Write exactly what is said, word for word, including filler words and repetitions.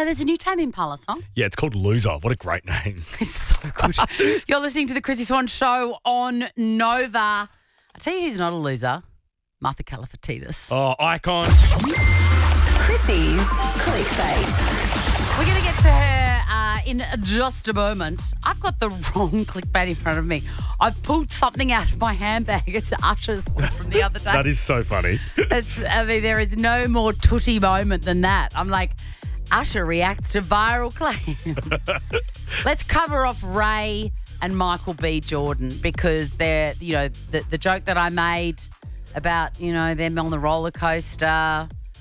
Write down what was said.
there's a new Tame Impala song. Yeah, it's called Loser. What a great name. It's so good. You're listening to the Chrissy Swan Show on Nova. I tell you who's not a loser. Martha Califatidis. Oh, icon. Chrissy's clickbait. We're going to get to her uh, in just a moment. I've got the wrong clickbait in front of me. I've pulled something out of my handbag. It's Usher's one from the other day. That is so funny. It's, I mean, there is no more tootty moment than that. I'm like, Usher reacts to viral claim. Let's cover off Ray and Michael B. Jordan because they're, you know, the, the joke that I made about, you know, them on the roller coaster.